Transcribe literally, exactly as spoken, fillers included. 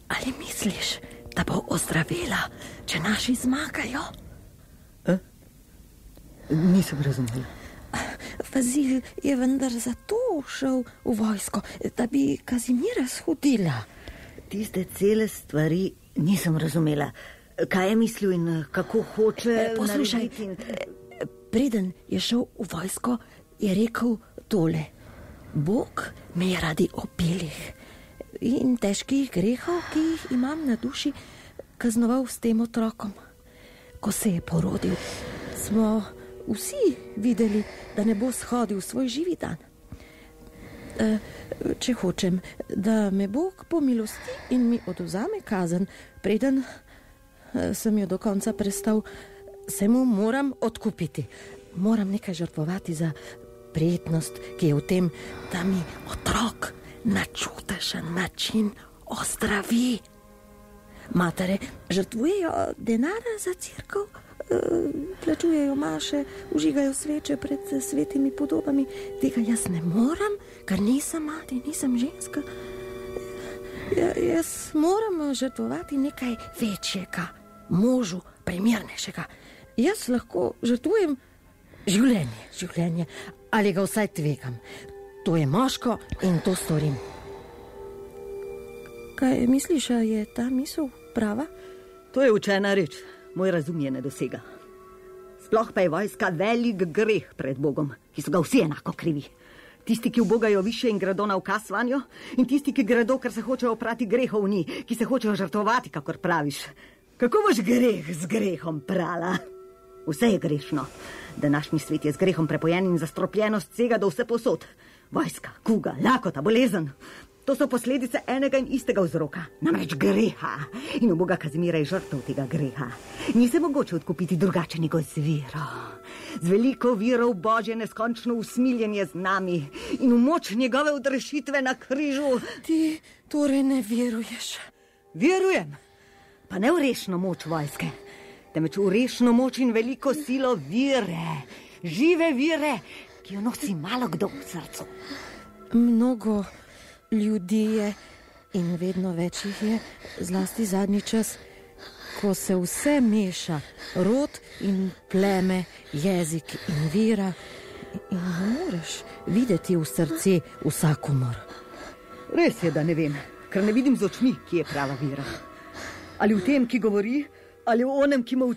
Ali misliš, da bo ozdravila, če naši zmagajo? E? Nisem razumela. Fazil je vendar zato šel v vojsko, da bi Kazimira shodila. Tiste cele stvari nisem razumela. Kaj je mislil in kako hoče e, poslušaj, narediti? In... Preden je šel v vojsko, je rekel tole: Bog me je radi opelih in težkih grehov, ki jih imam na duši, kaznoval s tem otrokom. Ko se je porodil, smo vsi videli, da ne bo shodil svoj živi dan. E, če hočem, da me Bog pomilosti in mi odvzame kazen, preden sem jo do konca prestal, se mu moram odkupiti. Moram nekaj žrtvovati za prijetnost, ki je v tem, da mi otrok na čudešen način ozdravi. Matere žrtvujejo denara za cerkev, plačujejo maše, užigajo sveče pred svetimi podobami. Tega jaz ne moram, ker nisem mati, nisem ženska. Ja, jaz moram žrtvovati nekaj večjega, možu primernejšega. Jaz lahko žrtvujem življenje, življenje, ali ga vsaj tvegam. To je moško in to storim. Kaj misliš, je ta misel prava? To je učena reč, moj razum je ne dosega. Sploh pa je vojska velik greh pred Bogom, ki so ga vsi enako krivi. Tisti, ki ubogajo više in gredo na ukaz vanjo, in tisti, ki gredo, ker se hočejo oprati grehov v njih, ki se hočejo žrtvovati, kakor praviš. Kako boš greh z grehom prala? Vse je grešno. Današnji svet je z grehom prepojen in zastropljenost sega do vse posod. Vojska, kuga, lakota, bolezen. To so posledice enega in istega vzroka, namreč greha. In uboga Kazimira je žrtev tega greha. Ni se mogoče odkupiti drugače nego z vero. Z veliko vero v Božje neskončno usmiljenje z nami in v moč njegove odrešitve na križu. Ti torej ne veruješ? Verujem, pa ne v rešno moč vojske, temveč v rešno moč in veliko silo vire, žive vire, ki jo nosi malo kdo v srcu. Mnogo ljudi je in vedno več jih je, zlasti zadnji čas, ko se vse meša, rod in pleme, jezik in vera, in ne moreš videti v srce vsakomor. Res je, da ne vem, ker ne vidim z očmi, ki je prava vera. Ali v tem, ki govori, ali v onem, ki molči.